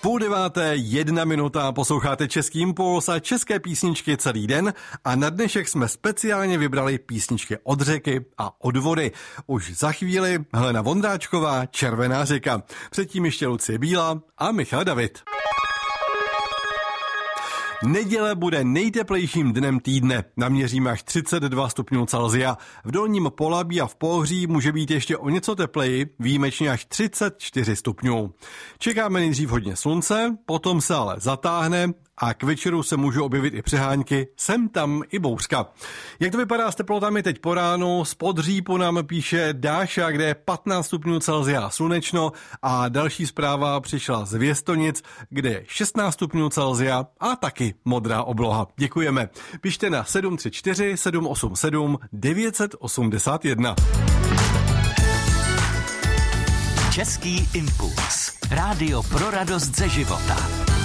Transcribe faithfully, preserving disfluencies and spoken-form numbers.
Půl deváté, jedna minuta, posloucháte Český impuls a české písničky celý den a na dnešek jsme speciálně vybrali písničky od řeky a od vody. Už za chvíli Helena Vondráčková, Červená řeka. Předtím ještě Lucie Bílá a Michal David. Neděle bude nejteplejším dnem týdne. Naměříme až třicet dva stupňů Celsia. V Dolním Polabí a v Pohoří může být ještě o něco tepleji, výjimečně až třicet čtyři stupňů. Čekáme nejdřív hodně slunce, potom se ale zatáhne a k večeru se můžou objevit i přehánky, sem tam i bouřka. Jak to vypadá s teplotami teď po ránu? Z Podřípu nám píše Dáša, kde je patnáct stupňů Celsia slunečno, a další zpráva přišla z Věstonic, kde je šestnáct stupňů Celsia a taky modrá obloha. Děkujeme. Pište na sedm tři čtyři sedm osm sedm devět osm jedna. Český impuls. Rádio pro radost ze života.